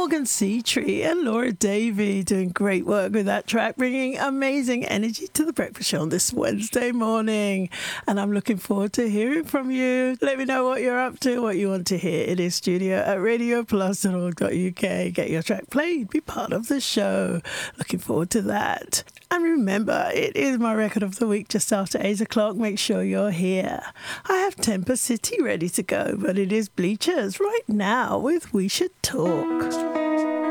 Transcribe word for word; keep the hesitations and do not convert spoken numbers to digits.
Morgan Seatree and Laura Davey doing great work with that track, bringing amazing energy to the breakfast show on this Wednesday morning. And I'm looking forward to hearing from you. Let me know what you're up to, what you want to hear. It is studio at radio plus dot org dot U K. Get your track played, be part of the show. Looking forward to that. And remember, it is my record of the week just after eight o'clock. Make sure you're here. I have Temper City ready to go, but it is Bleachers right now with We Should Talk.